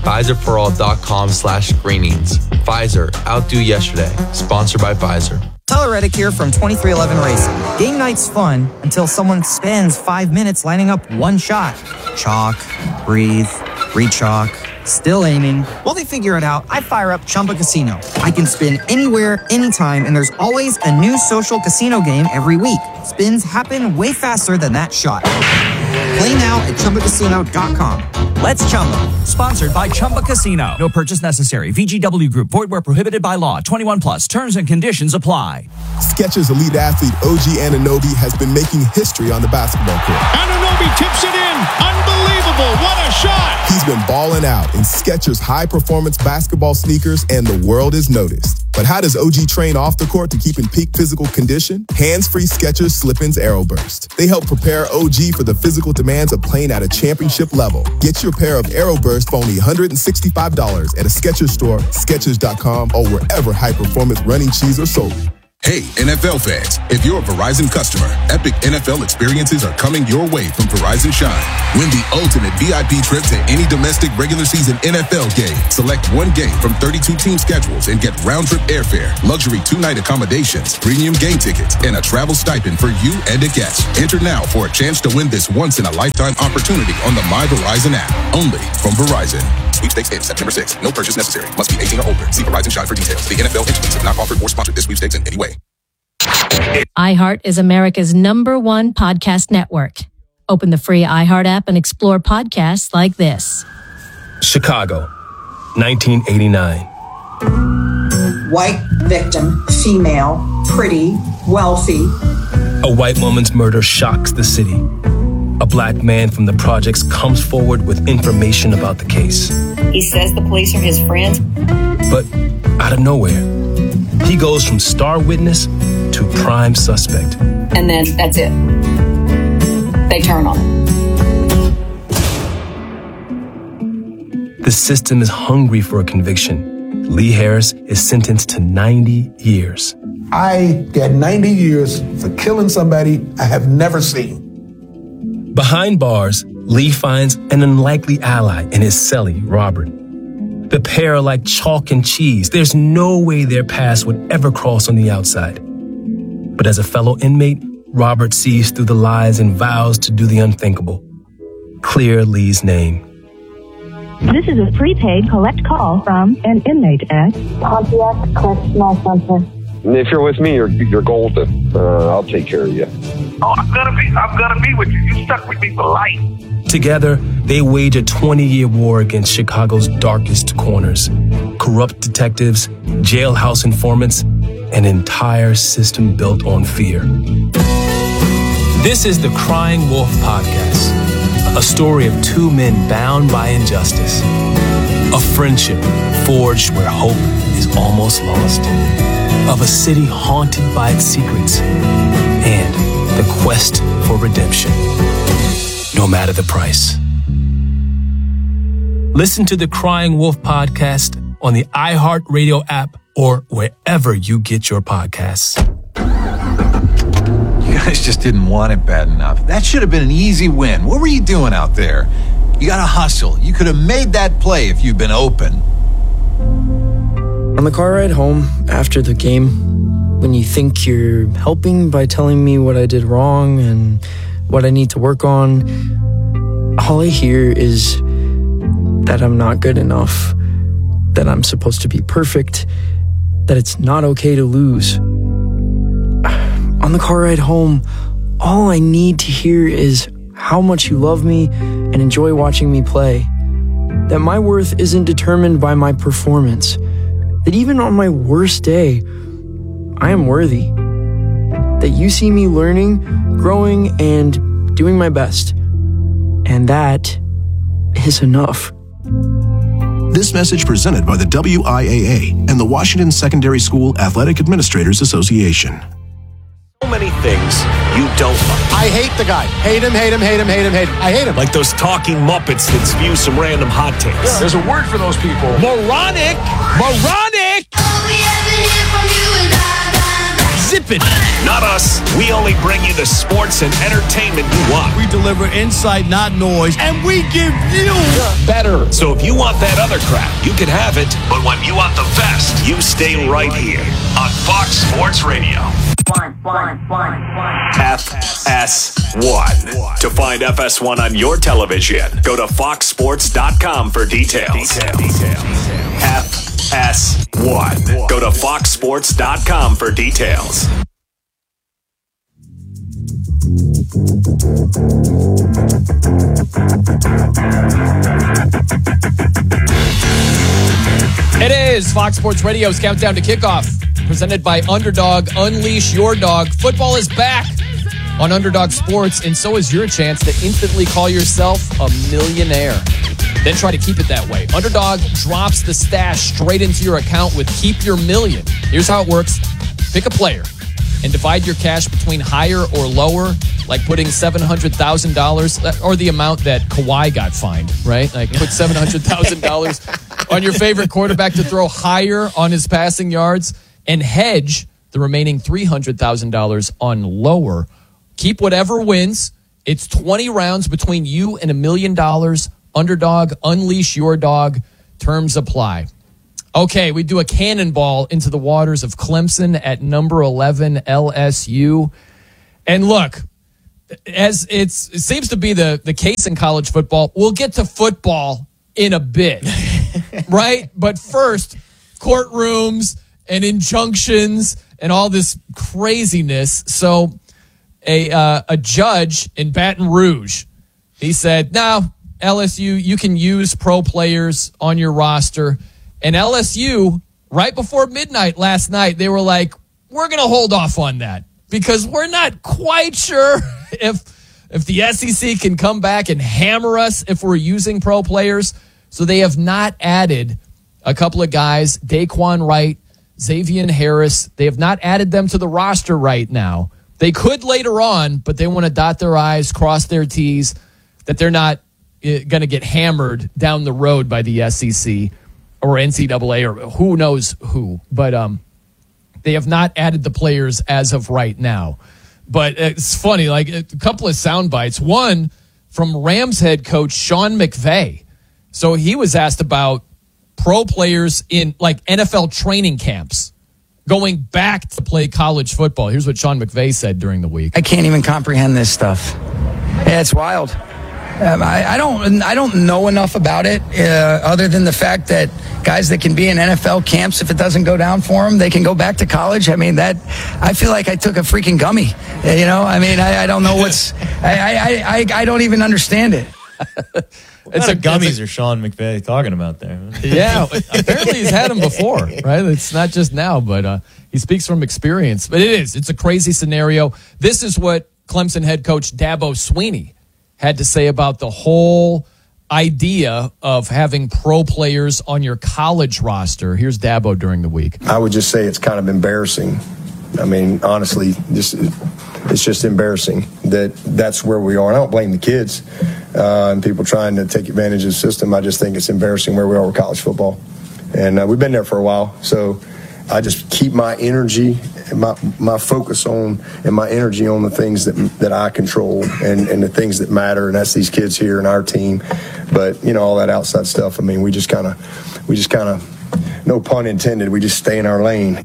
PfizerForAll.com/screenings. Pfizer, outdo yesterday. Sponsored by Pfizer. Tyler Reddick here from 2311 Racing. Game night's fun until someone spends 5 minutes lining up one shot. Chalk, breathe, re-chalk, still aiming. While they figure it out, I fire up Chumba Casino. I can spin anywhere, anytime, and there's always a new social casino game every week. Spins happen way faster than that shot. Play now at ChumbaCasino.com. Let's Chumba. Sponsored by Chumba Casino. No purchase necessary. VGW Group. Void where prohibited by law. 21 plus. Terms and conditions apply. Skechers elite athlete OG Anunoby has been making history on the basketball court. Anunoby tips it in. Unbelievable. What a shot. He He's been balling out in Skechers high-performance basketball sneakers, and the world is noticed. But how does OG train off the court to keep in peak physical condition? Hands-free Skechers Slip-ins Aeroburst. They help prepare OG for the physical demands of playing at a championship level. Get your pair of Aeroburst for only $165 at a Skechers store, Skechers.com, or wherever high-performance running shoes are sold. Hey, NFL fans, if you're a Verizon customer, epic NFL experiences are coming your way from Verizon Shine. Win the ultimate VIP trip to any domestic regular season NFL game. Select one game from 32 team schedules and get round-trip airfare, luxury 2-night accommodations, premium game tickets, and a travel stipend for you and a guest. Enter now for a chance to win this once-in-a-lifetime opportunity on the My Verizon app. Only from Verizon. Sweepstakes ends September 6th. No purchase necessary. Must be 18 or older. See Verizon Shine for details. The NFL entities have not offered or sponsored this sweepstakes in any way. iHeart is America's #1 podcast network. Open the free iHeart app and explore podcasts like this. Chicago, 1989. White victim, female, pretty, wealthy. A white woman's murder shocks the city. A black man from the projects comes forward with information about the case. He says the police are his friends. But out of nowhere, he goes from star witness to prime suspect. And then that's it. They turn on him. The system is hungry for a conviction. Lee Harris is sentenced to 90 years. I got 90 years for killing somebody I have never seen. Behind bars, Lee finds an unlikely ally in his cellie, Robert. The pair are like chalk and cheese. There's no way their paths would ever cross on the outside. But as a fellow inmate, Robert sees through the lies and vows to do the unthinkable. Clear Lee's name. This is a prepaid collect call from an inmate at Pontiac Correctional Center. If you're with me, you're golden. I'll take care of you. Oh, I'm gonna be with you. You stuck with me for life. Together, they wage a 20-year war against Chicago's darkest corners. Corrupt detectives, jailhouse informants, an entire system built on fear. This is the Crying Wolf Podcast, a story of two men bound by injustice. A friendship forged where hope is almost lost. Of a city haunted by its secrets. And the quest for redemption, no matter the price. Listen to the Crying Wolf Podcast on the iHeart Radio app or wherever you get your podcasts. You guys just didn't want it bad enough. That should have been an easy win. What were you doing out there? You got to hustle. You could have made that play if you'd been open. On the car ride home after the game, when you think you're helping by telling me what I did wrong and what I need to work on, all I hear is that I'm not good enough, that I'm supposed to be perfect, that it's not okay to lose. On the car ride home, all I need to hear is how much you love me and enjoy watching me play, that my worth isn't determined by my performance, that even on my worst day, I am worthy. That you see me learning, growing, and doing my best. And that is enough. This message presented by the WIAA and the Washington Secondary School Athletic Administrators Association. So many things you don't like. I hate the guy. Hate him, hate him, hate him, hate him, hate him. I hate him. Like those talking Muppets that spew some random hot takes. Yeah. There's a word for those people. Moronic! Moronic! Zip it! Not us. We only bring you the sports and entertainment you want. We deliver insight, not noise, and we give you better. So if you want that other crap, you can have it. But when you want the best, you stay right here on Fox Sports Radio. FS1. To find FS1 on your television, go to foxsports.com for details. FS1. Go to foxsports.com for details. It is Fox Sports Radio's Countdown to Kickoff, presented by Underdog. Unleash your dog. Football is back on Underdog Sports, and so is your chance to instantly call yourself a millionaire. then try to keep it that way. Underdog drops the stash straight into your account with Keep Your Million. Here's how it works. Pick a player and divide your cash between higher or lower, like putting $700,000 or the amount that Kawhi got fined, right? Like put $700,000 on your favorite quarterback to throw higher on his passing yards and hedge the remaining $300,000 on lower. Keep whatever wins. It's 20 rounds between you and $1 million. Underdog, unleash your dog. Terms apply. Okay, we do a cannonball into the waters of Clemson at number 11 LSU. And look, as it seems to be the case in college football, we'll get to football in a bit, right? But first, courtrooms and injunctions and all this craziness. So a judge in Baton Rouge, he said, no, LSU, you can use pro players on your roster. And LSU, right before midnight last night, they were like, we're going to hold off on that because we're not quite sure if the SEC can come back and hammer us if we're using pro players. So they have not added a couple of guys, Daquan Wright, Xavier Harris. They have not added them to the roster right now. They could later on, but they want to dot their I's, cross their T's, that they're not going to get hammered down the road by the SEC or NCAA or who knows who. But they have not added the players as of right now. But it's funny, like a couple of sound bites. One from Rams head coach Sean McVay. So he was asked about pro players in like NFL training camps going back to play college football. Here's what Sean McVay said during the week. I can't even comprehend this stuff. Yeah, it's wild. I don't know enough about it other than the fact that guys that can be in NFL camps, if it doesn't go down for them, they can go back to college. I mean, that I feel like I took a freaking gummy. You know, I mean, I don't know what's I don't even understand it. What gummies are Sean McVay talking about there? Yeah, apparently he's had them before, right? It's not just now, but he speaks from experience. But it's a crazy scenario. This is what Clemson head coach Dabo Swinney had to say about the whole idea of having pro players on your college roster. Here's Dabo during the week. I would just say it's kind of embarrassing. I mean, honestly, it's just embarrassing that's where we are. And I don't blame the kids and people trying to take advantage of the system. I just think it's embarrassing where we are with college football. And we've been there for a while. So I just keep my energy, my focus on, and my energy on the things that I control and the things that matter, and that's these kids here and our team. But you know, all that outside stuff. I mean, we just kind of, no pun intended, we just stay in our lane.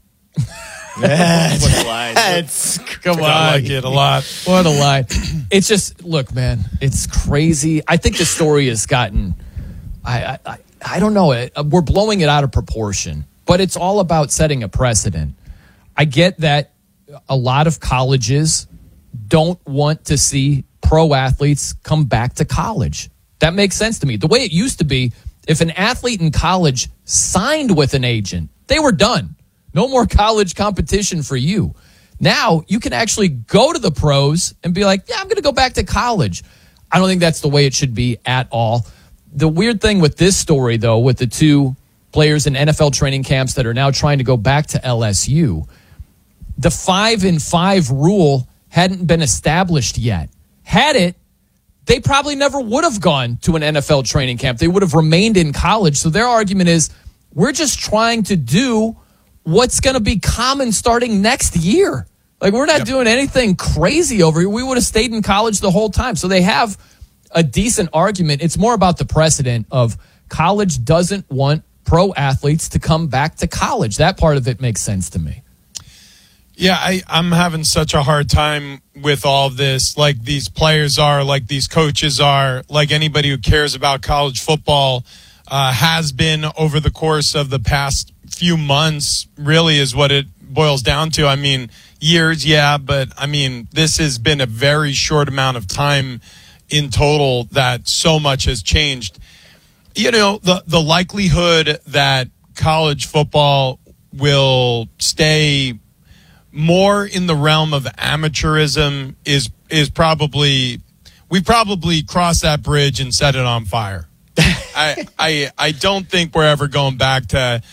Come on. I like it a lot. What a lie. It's just, look, man, it's crazy. I think the story has gotten, I don't know, we're blowing it out of proportion, but it's all about setting a precedent. I get that a lot of colleges don't want to see pro athletes come back to college. That makes sense to me. The way it used to be, if an athlete in college signed with an agent, they were done. No more college competition for you. Now you can actually go to the pros and be like, yeah, I'm going to go back to college. I don't think that's the way it should be at all. The weird thing with this story, though, with the two players in NFL training camps that are now trying to go back to LSU, the 5-5 rule hadn't been established yet. Had it, they probably never would have gone to an NFL training camp. They would have remained in college. So their argument is, we're just trying to do what's going to be common starting next year. Like, we're not doing anything crazy over here. We would have stayed in college the whole time. So they have a decent argument. It's more about the precedent of college doesn't want pro athletes to come back to college. That part of it makes sense to me. Yeah, I'm having such a hard time with all of this. Like these players are, like these coaches are, like anybody who cares about college football has been over the course of the past few months, really is what it boils down to. I mean, years, yeah, but I mean, this has been a very short amount of time in total that so much has changed. You know, the likelihood that college football will stay more in the realm of amateurism is probably, we probably crossed that bridge and set it on fire. I don't think we're ever going back to,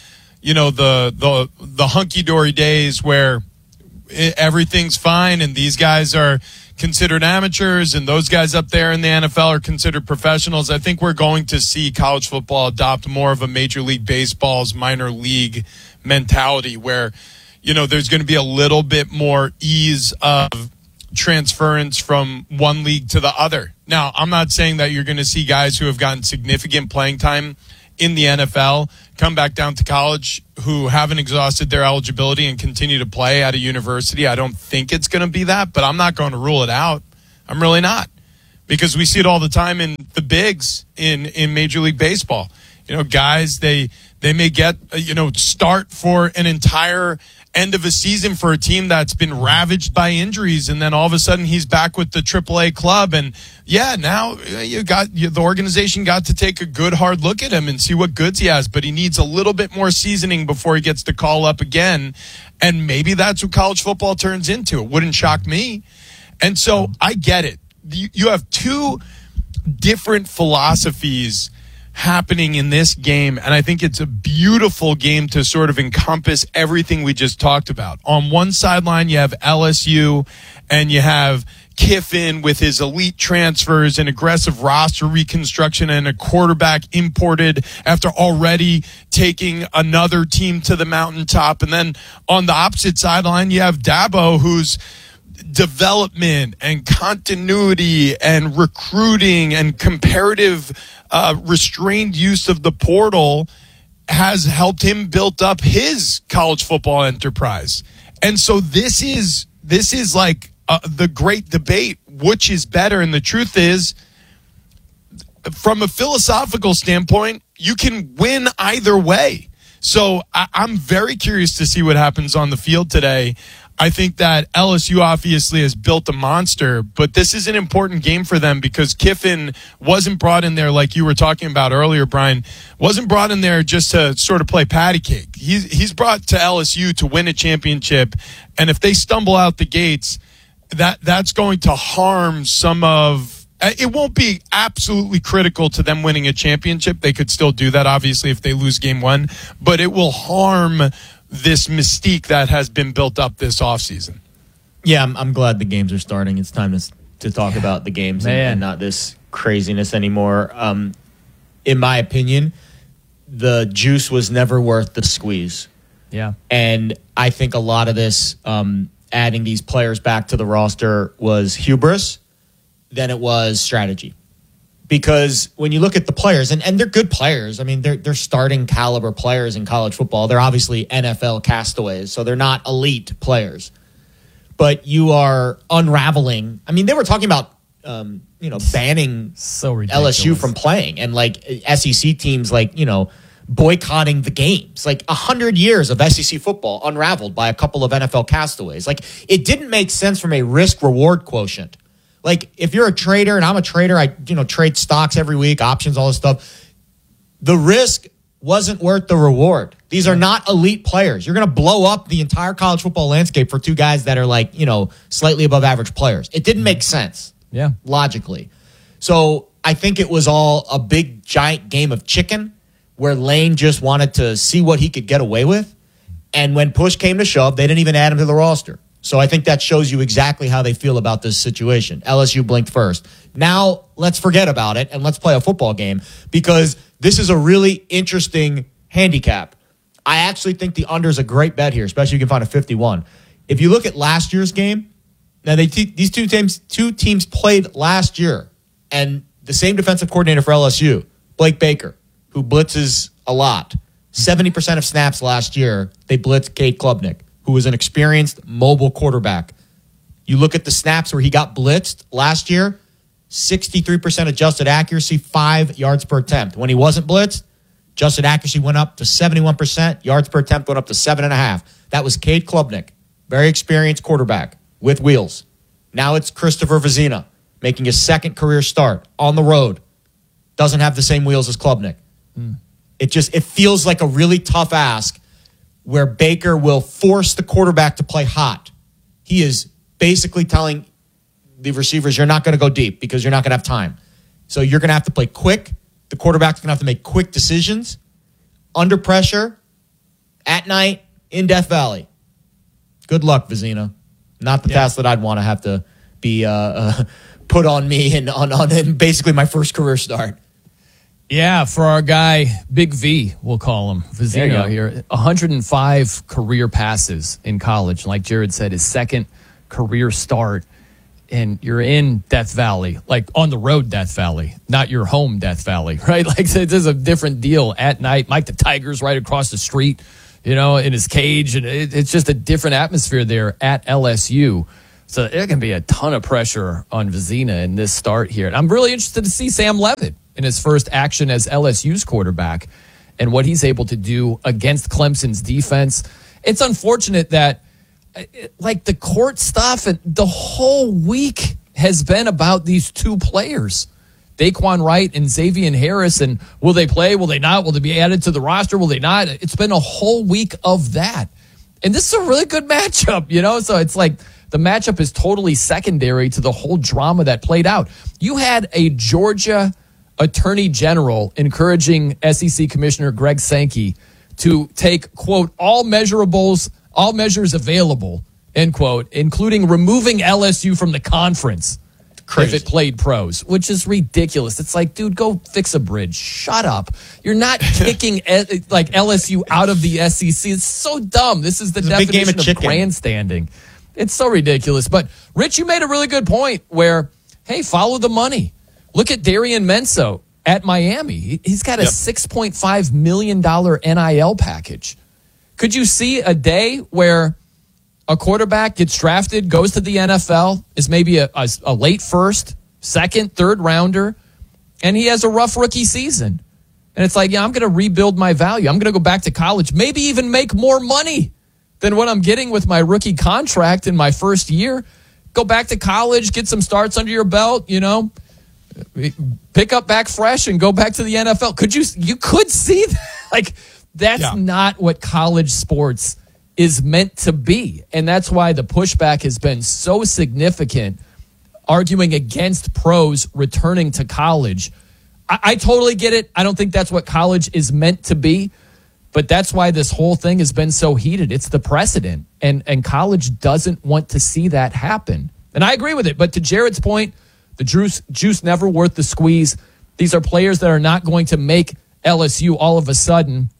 the hunky-dory days where everything's fine and these guys are considered amateurs and those guys up there in the NFL are considered professionals. I think we're going to see college football adopt more of a Major League Baseball's minor league mentality where, there's going to be a little bit more ease of transference from one league to the other. Now, I'm not saying that you're going to see guys who have gotten significant playing time in the NFL come back down to college who haven't exhausted their eligibility and continue to play at a university. I don't think it's going to be that, but I'm not going to rule it out. I'm really not, because we see it all the time in the bigs in Major League Baseball. Guys, they may get, start for an entire end of a season for a team that's been ravaged by injuries, and then all of a sudden he's back with the AAA club, and now the organization got to take a good hard look at him and see what goods he has, but he needs a little bit more seasoning before he gets to call up again, and maybe that's what college football turns into. It wouldn't shock me. And so I get it. You have two different philosophies happening in this game, and I think it's a beautiful game to sort of encompass everything we just talked about. On one sideline, you have LSU, and you have Kiffin with his elite transfers and aggressive roster reconstruction and a quarterback imported after already taking another team to the mountaintop. And then on the opposite sideline, you have Dabo, who's development and continuity and recruiting and comparative restrained use of the portal has helped him build up his college football enterprise. And so this is like the great debate, which is better. And the truth is, from a philosophical standpoint, you can win either way. So I'm very curious to see what happens on the field today. I think that LSU obviously has built a monster, but this is an important game for them because Kiffin wasn't brought in there, like you were talking about earlier, Brian, wasn't brought in there just to sort of play patty cake. He's brought to LSU to win a championship, and if they stumble out the gates, that's going to harm some of – it won't be absolutely critical to them winning a championship. They could still do that, obviously, if they lose game one, but it will harm – this mystique that has been built up this offseason. Yeah, I'm glad the games are starting. It's time to talk about the games and not this craziness anymore. In my opinion, the juice was never worth the squeeze. Yeah. And I think a lot of this, adding these players back to the roster, was hubris than it was strategy. Because when you look at the players, and they're good players, I mean, they're starting caliber players in college football. They're obviously NFL castaways, so they're not elite players. But you are unraveling. I mean, they were talking about, banning LSU from playing, and like SEC teams, boycotting the games. Like 100 years of SEC football unraveled by a couple of NFL castaways. Like, it didn't make sense from a risk-reward quotient. Like, if you're a trader, and I'm a trader, I trade stocks every week, options, all this stuff. The risk wasn't worth the reward. These are not elite players. You're going to blow up the entire college football landscape for two guys that are slightly above average players. It didn't make sense. Yeah. Logically. So I think it was all a big, giant game of chicken where Lane just wanted to see what he could get away with. And when push came to shove, they didn't even add him to the roster. So I think that shows you exactly how they feel about this situation. LSU blinked first. Now let's forget about it and let's play a football game, because this is a really interesting handicap. I actually think the under is a great bet here, especially if you can find a 51. If you look at last year's game, now these two teams played last year, and the same defensive coordinator for LSU, Blake Baker, who blitzes a lot. 70% of snaps last year, they blitzed Cade Klubnik, who was an experienced mobile quarterback. You look at the snaps where he got blitzed last year, 63% adjusted accuracy, 5 yards per attempt. When he wasn't blitzed, adjusted accuracy went up to 71%, yards per attempt went up to 7.5. That was Cade Klubnik, very experienced quarterback with wheels. Now it's Christopher Vizina making his second career start on the road. Doesn't have the same wheels as Klubnik. It feels like a really tough ask, where Baker will force the quarterback to play hot. He is basically telling the receivers, you're not going to go deep because you're not going to have time. So you're going to have to play quick, The quarterback's going to have to make quick decisions under pressure at night in Death Valley. Good luck, Vizina. Not the task that I'd want to have to be put on me and on basically my first career start. Yeah, for our guy, Big V, we'll call him, Vizina here. 105 career passes in college. Like Jared said, his second career start. And you're in Death Valley, like on the road Death Valley, not your home Death Valley, right? Like this is a different deal at night. Mike the Tiger's right across the street, in his cage. And it's just a different atmosphere there at LSU. So there can be a ton of pressure on Vizina in this start here. And I'm really interested to see Sam Leavitt in his first action as LSU's quarterback and what he's able to do against Clemson's defense. It's unfortunate that like the court stuff and the whole week has been about these two players, Daquan Wright and Xavier Harris. And will they play? Will they not? Will they be added to the roster? Will they not? It's been a whole week of that. And this is a really good matchup, So it's like the matchup is totally secondary to the whole drama that played out. You had a Georgia Attorney General encouraging SEC Commissioner Greg Sankey to take, quote, all measures available, end quote, including removing LSU from the conference if it played pros, which is ridiculous. It's like, dude, go fix a bridge. Shut up. You're not kicking like LSU out of the SEC. It's so dumb. This is the definition of grandstanding. It's so ridiculous. But, Rich, you made a really good point where, hey, follow the money. Look at Darian Menso at Miami. He's got a $6.5 million NIL package. Could you see a day where a quarterback gets drafted, goes to the NFL, is maybe a late first, second, third rounder, and he has a rough rookie season? And it's like, I'm going to rebuild my value. I'm going to go back to college, maybe even make more money than what I'm getting with my rookie contract in my first year. Go back to college, get some starts under your belt, pick up back fresh and go back to the NFL. You could see that. Like, that's not what college sports is meant to be. And that's why the pushback has been so significant, arguing against pros returning to college. I totally get it. I don't think that's what college is meant to be. But that's why this whole thing has been so heated. It's the precedent. And college doesn't want to see that happen. And I agree with it. But to Jared's point, the juice never worth the squeeze. These are players that are not going to make LSU all of a sudden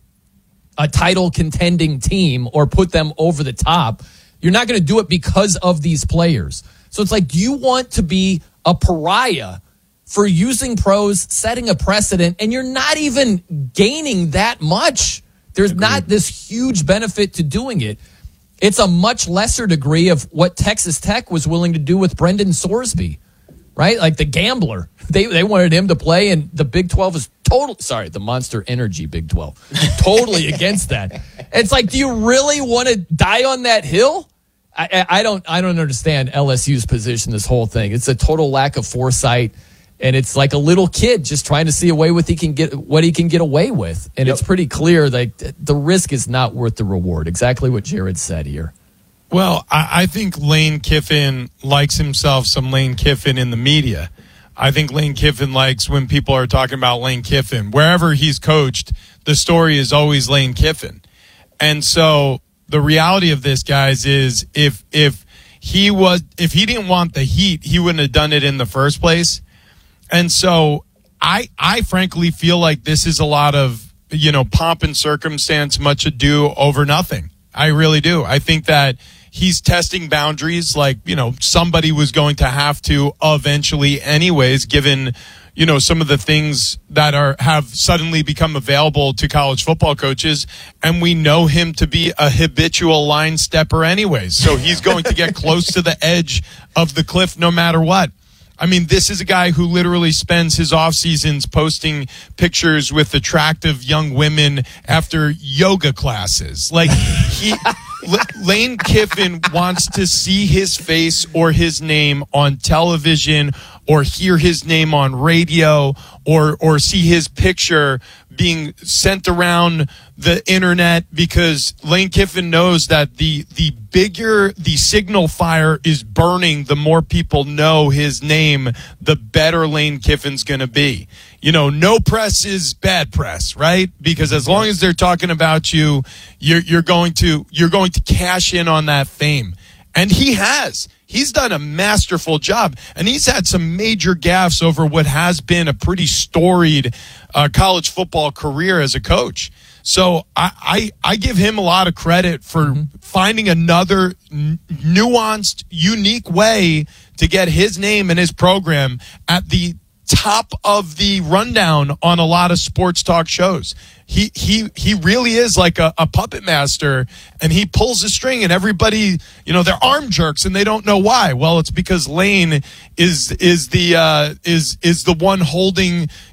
a title contending team or put them over the top. You're not going to do it because of these players. So it's like, do you want to be a pariah for using pros, setting a precedent, and you're not even gaining that much? There's not this huge benefit to doing it. It's a much lesser degree of what Texas Tech was willing to do with Brendan Sorsby, right? Like the gambler. They wanted him to play, and the Big 12 is the Monster Energy Big 12. Totally against that. It's like, do you really want to die on that hill? I don't understand LSU's position, this whole thing. It's a total lack of foresight, and it's like a little kid just trying to see what he can get away with. And it's pretty clear that the risk is not worth the reward. Exactly what Jared said here. Well, I think Lane Kiffin likes himself some Lane Kiffin in the media. I think Lane Kiffin likes when people are talking about Lane Kiffin. Wherever he's coached, the story is always Lane Kiffin. And so the reality of this, guys, is if he didn't want the heat, he wouldn't have done it in the first place. And so I frankly feel like this is a lot of, pomp and circumstance, much ado over nothing. I really do. I think that he's testing boundaries like, somebody was going to have to eventually anyways, given, some of the things that have suddenly become available to college football coaches. And we know him to be a habitual line stepper anyways. So he's going to get close to the edge of the cliff no matter what. I mean, this is a guy who literally spends his off seasons posting pictures with attractive young women after yoga classes. Like Lane Kiffin wants to see his face or his name on television or hear his name on radio or see his picture being sent around the internet, because Lane Kiffin knows that the bigger the signal fire is burning, the more people know his name, the better Lane Kiffin's going to be. You know, no press is bad press, right? Because as long as they're talking about you, you're going to cash in on that fame. And he has. He's done a masterful job, and he's had some major gaffes over what has been a pretty storied college football career as a coach. So I give him a lot of credit for finding another nuanced, unique way to get his name and his program at the top of the rundown on a lot of sports talk shows. He really is like a puppet master, and he pulls the string, and everybody, you know, they're arm jerks and they don't know why. Well, it's because Lane is the one holding,